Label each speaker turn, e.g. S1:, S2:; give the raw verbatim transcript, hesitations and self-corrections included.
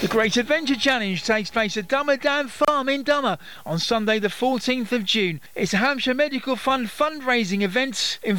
S1: The Great Adventure Challenge takes place at Dummer Dam Farm in Dummer on Sunday the fourteenth of June. It's a Hampshire Medical Fund fundraising event